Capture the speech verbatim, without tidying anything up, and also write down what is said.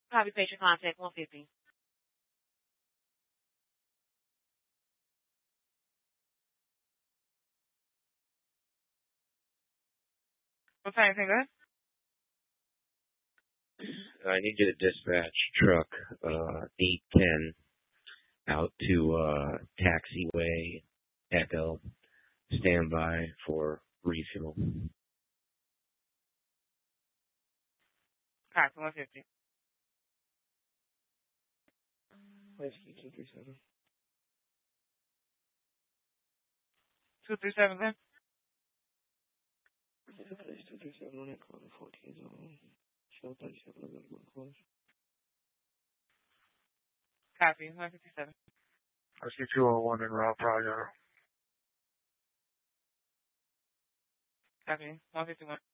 Copy patient contact one fifty. What time thing, good? I need you to dispatch truck uh, eight ten out to uh, Taxiway Echo. Stand by for refuel. Copy one fifty. Whiskey two three seven. Two three seven, good? Yeah, place two three seven on that corner, fourteen zone. Show thirty-seven of them close. Copy one fifty seven. Whiskey two oh one in route Praga. Copy one fifty one.